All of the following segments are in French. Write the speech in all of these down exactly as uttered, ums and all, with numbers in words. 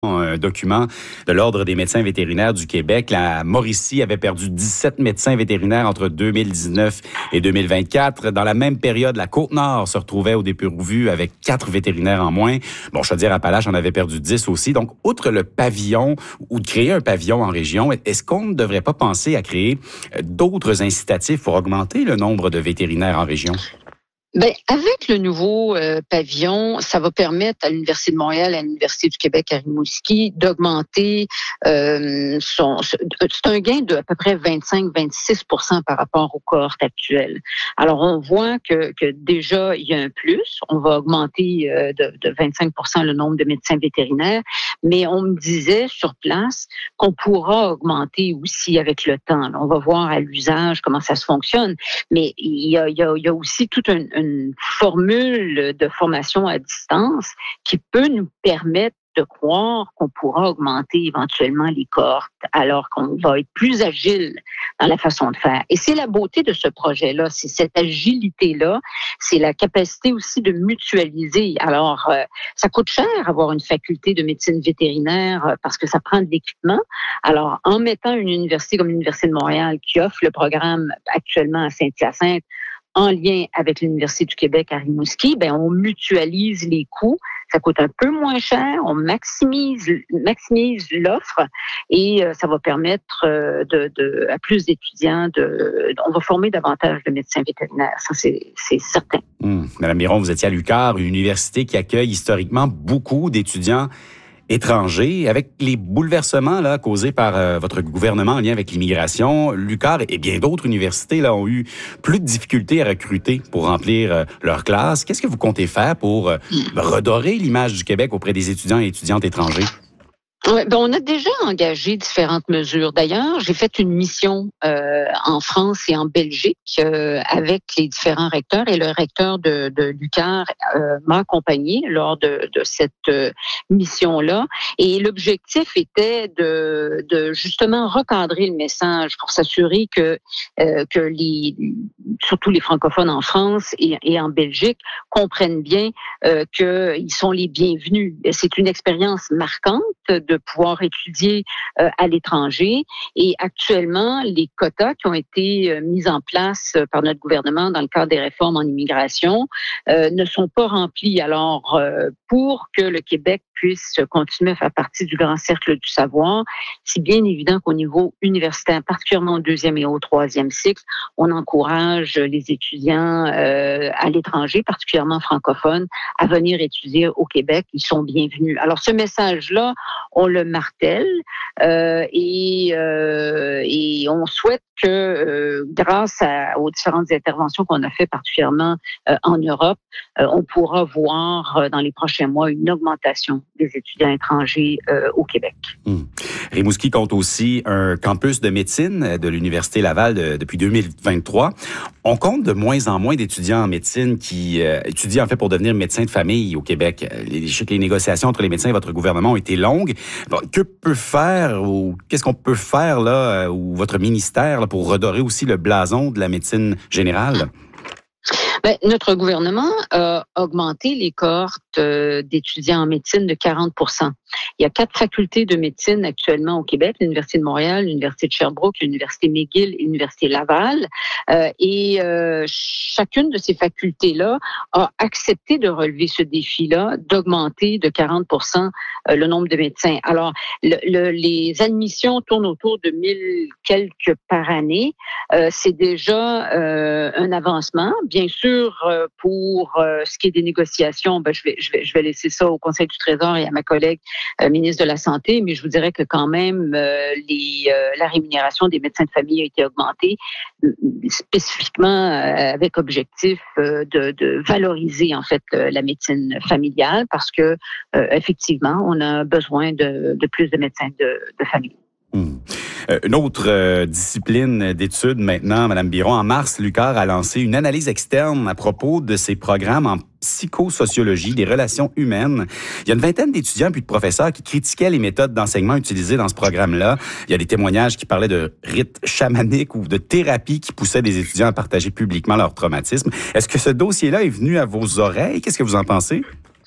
Un document de l'Ordre des médecins vétérinaires du Québec. La Mauricie avait perdu dix-sept médecins vétérinaires entre deux mille dix-neuf et deux mille vingt-quatre. Dans la même période, la Côte-Nord se retrouvait au dépourvu avec quatre vétérinaires en moins. Bon, Chaudière-Appalaches en avait perdu dix aussi. Donc, outre le pavillon ou de créer un pavillon en région, est-ce qu'on ne devrait pas penser à créer d'autres incitatifs pour augmenter le nombre de vétérinaires en région? Ben, avec le nouveau euh, pavillon, ça va permettre à l'Université de Montréal et à l'Université du Québec à Rimouski d'augmenter euh, son... C'est un gain de à peu près vingt-cinq à vingt-six pour cent par rapport aux cohortes actuelles. Alors, on voit que, que déjà, il y a un plus. On va augmenter euh, de, de vingt-cinq pour cent le nombre de médecins vétérinaires, mais on me disait sur place qu'on pourra augmenter aussi avec le temps. Là, on va voir à l'usage comment ça se fonctionne, mais il y a, il y a, il y a aussi tout un une formule de formation à distance qui peut nous permettre de croire qu'on pourra augmenter éventuellement les cohortes alors qu'on va être plus agile dans la façon de faire. Et c'est la beauté de ce projet-là, c'est cette agilité-là, c'est la capacité aussi de mutualiser. Alors, euh, ça coûte cher avoir une faculté de médecine vétérinaire euh, parce que ça prend de l'équipement. Alors, en mettant une université comme l'Université de Montréal qui offre le programme actuellement à Saint-Hyacinthe, en lien avec l'Université du Québec à Rimouski, ben on mutualise les coûts, ça coûte un peu moins cher, on maximise maximise l'offre et euh, ça va permettre euh, de, de à plus d'étudiants de, on va former davantage de médecins vétérinaires, ça c'est c'est certain. Hum. Madame Biron, vous étiez à l'U Q A R, une université qui accueille historiquement beaucoup d'étudiants étrangers. Avec les bouleversements là causés par euh, votre gouvernement en lien avec l'immigration, l'U Q A R et bien d'autres universités là ont eu plus de difficultés à recruter pour remplir euh, leurs classes. Qu'est-ce que vous comptez faire pour euh, redorer l'image du Québec auprès des étudiants et étudiantes étrangers? Ouais, ben on a déjà engagé différentes mesures. D'ailleurs, j'ai fait une mission euh, en France et en Belgique euh, avec les différents recteurs et le recteur de, de l'U Q A R euh, m'a accompagné lors de, de cette euh, mission-là. Et l'objectif était de, de justement recadrer le message pour s'assurer que euh, que les surtout les francophones en France et, et en Belgique comprennent bien euh, qu'ils sont les bienvenus. C'est une expérience marquante de pouvoir étudier euh, à l'étranger. Et actuellement, les quotas qui ont été euh, mis en place euh, par notre gouvernement dans le cadre des réformes en immigration euh, ne sont pas remplis. Alors, euh, pour que le Québec puisse continuer à faire partie du grand cercle du savoir, c'est bien évident qu'au niveau universitaire, particulièrement au deuxième et au troisième cycle, on encourage les étudiants euh, à l'étranger, particulièrement francophones, à venir étudier au Québec. Ils sont bienvenus. Alors, ce message-là, on le martèle euh, et, euh, et on souhaite que euh, grâce à, aux différentes interventions qu'on a fait particulièrement euh, en Europe, euh, on pourra voir euh, dans les prochains mois une augmentation des étudiants étrangers euh, au Québec. Hum. Rimouski compte aussi un campus de médecine de l'Université Laval de, depuis deux mille vingt-trois. On compte de moins en moins d'étudiants en médecine qui euh, étudient en fait pour devenir médecin de famille au Québec. Les, je sais que les négociations entre les médecins et votre gouvernement ont été longues. Bon, que peut faire ou qu'est-ce qu'on peut faire là ou votre ministère là, pour redorer aussi le blason de la médecine générale? Ben, notre gouvernement a augmenté les cohortes euh, d'étudiants en médecine de quarante pour cent. Il y a quatre facultés de médecine actuellement au Québec, l'Université de Montréal, l'Université de Sherbrooke, l'Université McGill et l'Université Laval. Euh, et euh, chacune de ces facultés-là a accepté de relever ce défi-là, d'augmenter de quarante pour cent euh, le nombre de médecins. Alors, le, le, les admissions tournent autour de mille quelques par année. Euh, c'est déjà euh, un avancement. Bien sûr, euh, pour euh, ce qui est des négociations, ben, je vais, je vais, je vais laisser ça au Conseil du Trésor et à ma collègue Euh, ministre de la Santé, mais je vous dirais que quand même, euh, les, euh, la rémunération des médecins de famille a été augmentée, euh, spécifiquement euh, avec objectif euh, de, de valoriser en fait euh, la médecine familiale, parce que euh, effectivement, on a besoin de, de plus de médecins de, de famille. Mmh. Euh, une autre euh, discipline d'études maintenant, Madame Biron. En mars, l'U Q A R a lancé une analyse externe à propos de ses programmes en psychosociologie des relations humaines. Il y a une vingtaine d'étudiants puis de professeurs qui critiquaient les méthodes d'enseignement utilisées dans ce programme-là. Il y a des témoignages qui parlaient de rites chamaniques ou de thérapie qui poussaient des étudiants à partager publiquement leur traumatisme. Est-ce que ce dossier-là est venu à vos oreilles? Qu'est-ce que vous en pensez?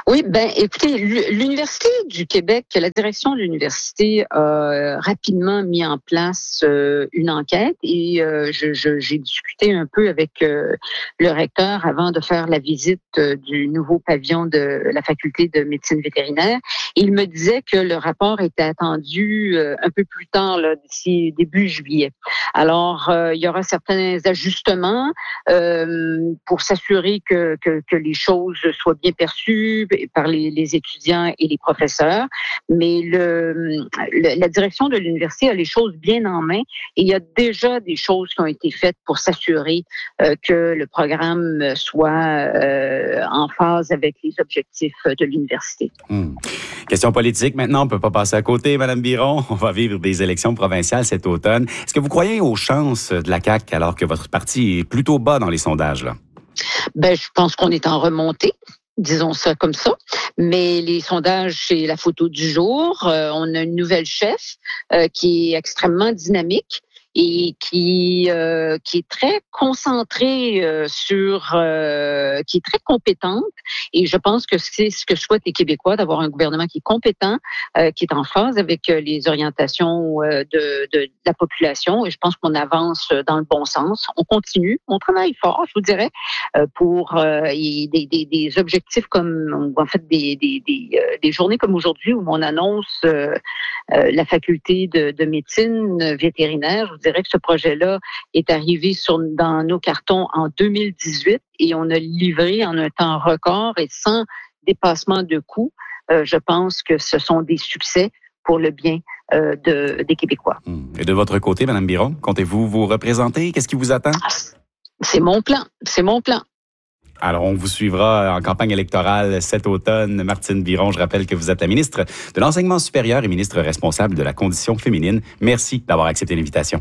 Oui, ben écoutez, l'Université du Québec, la direction de l'université a rapidement mis en place euh, une enquête et euh, je, je, j'ai discuté un peu avec euh, le recteur avant de faire la visite euh, du nouveau pavillon de la faculté de médecine vétérinaire. Il me disait que le rapport était attendu euh, un peu plus tard, là, d'ici début juillet. Alors, euh, il y aura certains ajustements euh, pour s'assurer que, que, que les choses soient bien perçues par les, les étudiants et les professeurs, mais le, le, la direction de l'université a les choses bien en main et il y a déjà des choses qui ont été faites pour s'assurer euh, que le programme soit euh, en phase avec les objectifs de l'université. Hum. Question politique maintenant, on ne peut pas passer à côté, Mme Biron. On va vivre des élections provinciales cet automne. Est-ce que vous croyez aux chances de la C A Q alors que votre parti est plutôt bas dans les sondages, là? Ben, je pense qu'on est en remontée. Disons ça comme ça. Mais les sondages, c'est la photo du jour. Euh, on a une nouvelle chef euh, qui est extrêmement dynamique et qui euh, qui est très concentrée euh, sur, euh, qui est très compétente. Et je pense que c'est ce que souhaitent les Québécois, d'avoir un gouvernement qui est compétent, euh, qui est en phase avec euh, les orientations euh, de, de, de la population. Et je pense qu'on avance dans le bon sens. On continue, on travaille fort, je vous dirais, euh, pour euh, des, des, des objectifs comme, en fait, des, des, des, euh, des journées comme aujourd'hui où on annonce euh, euh, la faculté de, de médecine vétérinaire. Je dirais que ce projet-là est arrivé sur, dans nos cartons en deux mille dix-huit et on a livré en un temps record et sans dépassement de coûts. Euh, je pense que ce sont des succès pour le bien euh, de, des Québécois. Et de votre côté, Mme Biron, comptez-vous vous représenter? Qu'est-ce qui vous attend? C'est mon plan. C'est mon plan. Alors, on vous suivra en campagne électorale cet automne. Martine Biron, je rappelle que vous êtes la ministre de l'Enseignement supérieur et ministre responsable de la condition féminine. Merci d'avoir accepté l'invitation.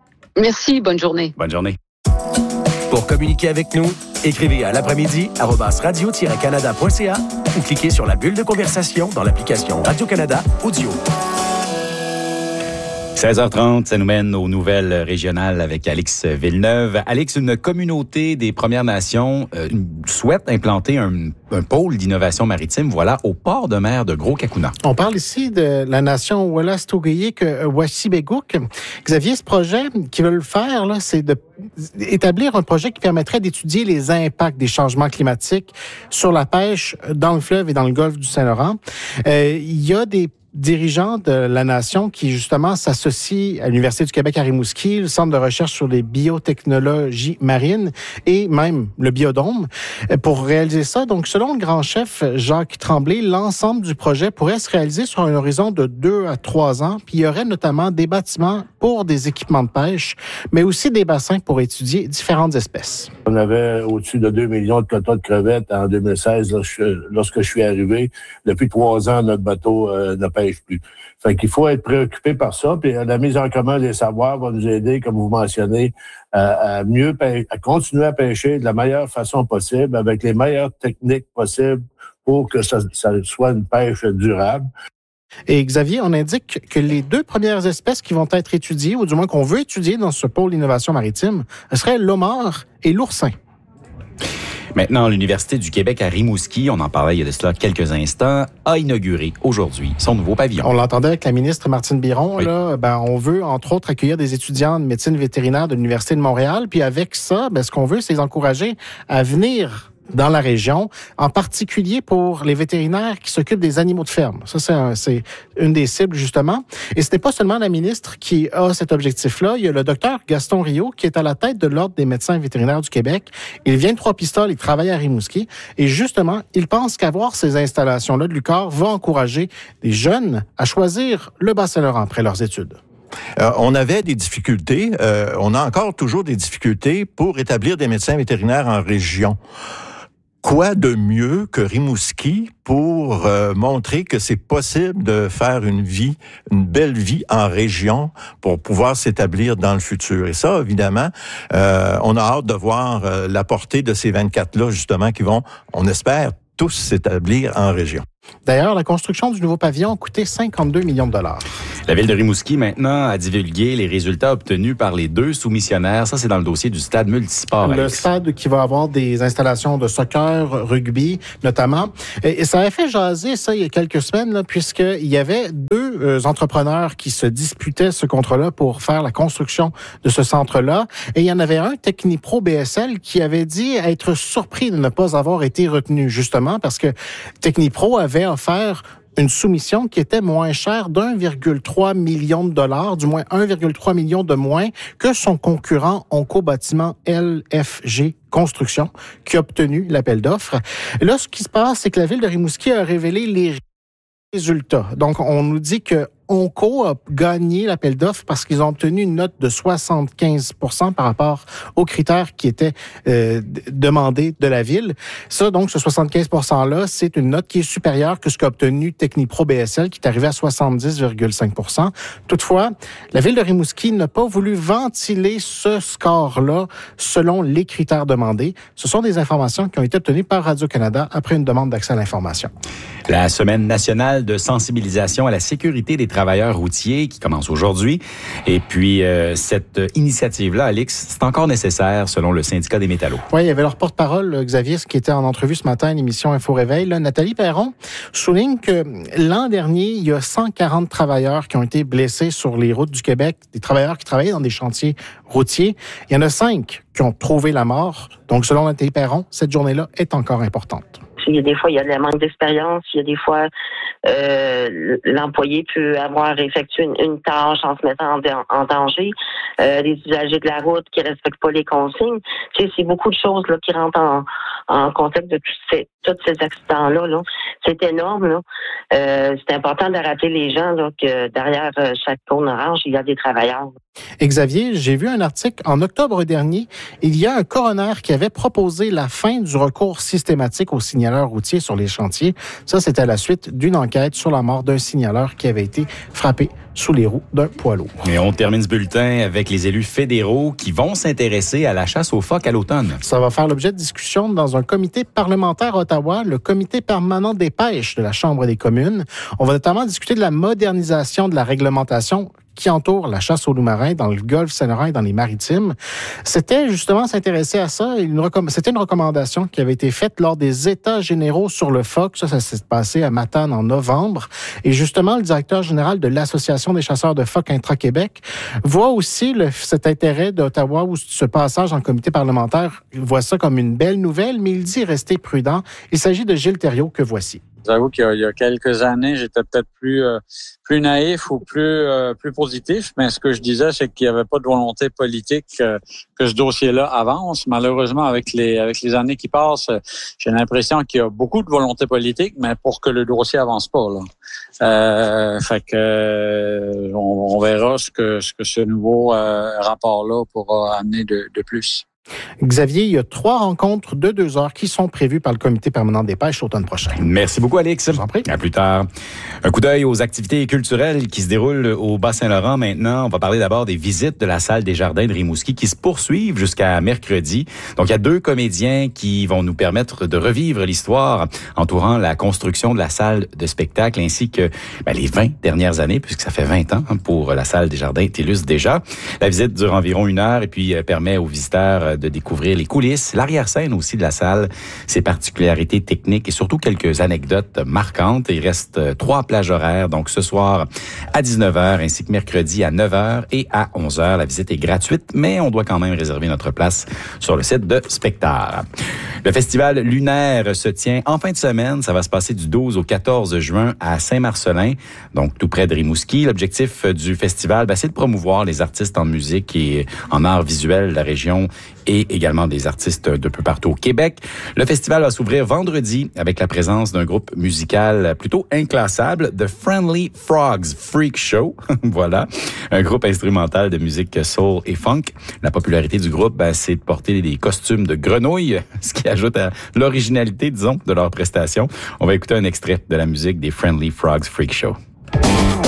Merci, bonne journée. Bonne journée. Pour communiquer avec nous, écrivez à l'après-midi arobase radio tiret canada point c a ou cliquez sur la bulle de conversation dans l'application Radio-Canada Audio. seize heures trente, ça nous mène aux nouvelles régionales avec Alix Villeneuve. Alix, une communauté des Premières Nations euh, souhaite implanter un, un pôle d'innovation maritime, voilà, au port de mer de Gros-Cacouna. On parle ici de la nation Wallace-Tougayik-Wassibégouk. Xavier, ce projet qu'ils veulent faire, là, c'est de établir un projet qui permettrait d'étudier les impacts des changements climatiques sur la pêche dans le fleuve et dans le golfe du Saint-Laurent. Euh, il y a des dirigeants de la nation qui, justement, s'associent à l'Université du Québec à Rimouski, le Centre de recherche sur les biotechnologies marines et même le Biodôme. Pour réaliser ça, donc, selon le grand chef Jacques Tremblay, l'ensemble du projet pourrait se réaliser sur un horizon de deux à trois ans. Puis il y aurait notamment des bâtiments pour des équipements de pêche, mais aussi des bassins pour étudier différentes espèces. On avait au-dessus de deux millions de quotas de crevettes en deux mille seize, lorsque je suis arrivé. Depuis trois ans, notre bateau euh, ne pêche plus. Fait qu'il faut être préoccupé par ça. Puis la mise en commun des savoirs va nous aider, comme vous mentionnez, à, à mieux pêcher, à continuer à pêcher de la meilleure façon possible, avec les meilleures techniques possibles pour que ça, ça soit une pêche durable. Et Xavier, on indique que les deux premières espèces qui vont être étudiées, ou du moins qu'on veut étudier dans ce pôle d'innovation maritime, seraient l'homard et l'oursin. Maintenant, l'Université du Québec à Rimouski, on en parlait il y a de cela quelques instants, a inauguré aujourd'hui son nouveau pavillon. On l'entendait avec la ministre Martine Biron. Oui. Là, ben, on veut, entre autres, accueillir des étudiants de médecine vétérinaire de l'Université de Montréal. Puis avec ça, ben, ce qu'on veut, c'est les encourager à venir dans la région, en particulier pour les vétérinaires qui s'occupent des animaux de ferme. Ça, c'est, un, c'est une des cibles, justement. Et ce n'est pas seulement la ministre qui a cet objectif-là. Il y a le docteur Gaston Rio, qui est à la tête de l'Ordre des médecins vétérinaires du Québec. Il vient de Trois-Pistoles, il travaille à Rimouski. Et justement, il pense qu'avoir ces installations-là de l'U Q A R va encourager les jeunes à choisir le Bas-Saint-Laurent après leurs études. Euh, on avait des difficultés, euh, on a encore toujours des difficultés pour établir des médecins vétérinaires en région. Quoi de mieux que Rimouski pour euh, montrer que c'est possible de faire une vie, une belle vie en région pour pouvoir s'établir dans le futur. Et ça, évidemment, euh, on a hâte de voir euh, la portée de ces vingt-quatre-là, justement, qui vont, on espère, tous s'établir en région. D'ailleurs, la construction du nouveau pavillon a coûté cinquante-deux millions de dollars. La Ville de Rimouski, maintenant, a divulgué les résultats obtenus par les deux soumissionnaires. Ça, c'est dans le dossier du stade multisport. Le Alex. stade qui va avoir des installations de soccer, rugby, notamment. Et, et ça avait fait jaser ça il y a quelques semaines, là, puisqu'il y avait deux euh, entrepreneurs qui se disputaient ce contrat-là pour faire la construction de ce centre-là. Et il y en avait un, Technipro B S L, qui avait dit être surpris de ne pas avoir été retenu, justement, parce que Technipro avait offert une soumission qui était moins chère d'un virgule trois million de dollars, du moins un virgule trois million de moins que son concurrent Onco Bâtiment L F G Construction, qui a obtenu l'appel d'offres. Et là, ce qui se passe, c'est que la Ville de Rimouski a révélé les résultats. Donc, on nous dit que Onco a gagné l'appel d'offres parce qu'ils ont obtenu une note de soixante-quinze pour cent par rapport aux critères qui étaient euh, demandés de la Ville. Ça, donc, ce soixante-quinze pour cent-là, c'est une note qui est supérieure que ce qu'a obtenu Technipro B S L, qui est arrivé à soixante-dix virgule cinq pour cent. Toutefois, la Ville de Rimouski n'a pas voulu ventiler ce score-là selon les critères demandés. Ce sont des informations qui ont été obtenues par Radio-Canada après une demande d'accès à l'information. La Semaine nationale de sensibilisation à la sécurité des travailleurs routiers qui commence aujourd'hui. Et puis, euh, cette initiative-là, Alix, c'est encore nécessaire selon le syndicat des métallos. Oui, il y avait leur porte-parole, Xavier, qui était en entrevue ce matin à l'émission Info Réveil. Là, Nathalie Perron souligne que l'an dernier, il y a cent quarante travailleurs qui ont été blessés sur les routes du Québec, des travailleurs qui travaillaient dans des chantiers routiers. Il y en a cinq qui ont trouvé la mort. Donc, selon Nathalie Perron, cette journée-là est encore importante. Il y a des fois, il y a le manque d'expérience. Il y a des fois, euh, l'employé peut avoir effectué une, une tâche en se mettant en, en danger. Euh, les usagers de la route qui respectent pas les consignes. Tu sais, c'est beaucoup de choses là qui rentrent en, en contexte de tous ces, tous ces accidents-là. Là. C'est énorme. Là. Euh, c'est important de rappeler les gens là, que derrière chaque cône orange, il y a des travailleurs. Et Xavier, j'ai vu un article en octobre dernier. Il y a un coroner qui avait proposé la fin du recours systématique aux signaleurs routiers sur les chantiers. Ça, c'était à la suite d'une enquête sur la mort d'un signaleur qui avait été frappé sous les roues d'un poids lourd. Et on termine ce bulletin avec les élus fédéraux qui vont s'intéresser à la chasse aux phoques à l'automne. Ça va faire l'objet de discussion dans un comité parlementaire à Ottawa, le comité permanent des pêches de la Chambre des communes. On va notamment discuter de la modernisation de la réglementation qui entoure la chasse au loup marin dans le golfe Saint-Laurent et dans les maritimes. C'était justement s'intéresser à ça. Une recomm- C'était une recommandation qui avait été faite lors des États généraux sur le phoque. Ça, ça s'est passé à Matane en novembre. Et justement, le directeur général de l'Association des chasseurs de phoques intra-Québec voit aussi le, cet intérêt d'Ottawa ou ce passage en comité parlementaire, il voit ça comme une belle nouvelle, mais il dit rester prudent. Il s'agit de Gilles Thériault que voici. J'avoue qu'il y a, il y a quelques années, j'étais peut-être plus euh, plus naïf ou plus euh, plus positif, mais ce que je disais, c'est qu'il n'y avait pas de volonté politique euh, que ce dossier-là avance. Malheureusement, avec les avec les années qui passent, j'ai l'impression qu'il y a beaucoup de volonté politique, mais pour que le dossier avance pas là. Euh, fait que euh, on, on verra ce que ce que ce nouveau euh, rapport-là pourra amener de, de plus. Xavier, il y a trois rencontres de deux heures qui sont prévues par le comité permanent des pêches l'automne prochain. Merci beaucoup, Alex. Je vous en prie. À plus tard. Un coup d'œil aux activités culturelles qui se déroulent au Bas-Saint-Laurent maintenant. On va parler d'abord des visites de la salle des Jardins de Rimouski qui se poursuivent jusqu'à mercredi. Donc, il y a deux comédiens qui vont nous permettre de revivre l'histoire entourant la construction de la salle de spectacle ainsi que ben, les vingt dernières années, puisque ça fait vingt ans pour la salle des Jardins TELUS déjà. La visite dure environ une heure et puis permet aux visiteurs de découvrir les coulisses, l'arrière-scène aussi de la salle, ses particularités techniques et surtout quelques anecdotes marquantes. Il reste trois plages horaires, donc ce soir à dix-neuf heures ainsi que mercredi à neuf heures et à onze heures. La visite est gratuite, mais on doit quand même réserver notre place sur le site de Spectar. Le festival lunaire se tient en fin de semaine. Ça va se passer du douze au quatorze juin à Saint-Marcellin, donc tout près de Rimouski. L'objectif du festival, ben, c'est de promouvoir les artistes en musique et en art visuel de la région et également des artistes de peu partout au Québec. Le festival va s'ouvrir vendredi avec la présence d'un groupe musical plutôt inclassable, The Friendly Frogs Freak Show. Voilà, un groupe instrumental de musique soul et funk. La popularité du groupe, ben, c'est de porter des costumes de grenouilles, ce qui ajoute à l'originalité, disons, de leur prestation. On va écouter un extrait de la musique des Friendly Frogs Freak Show.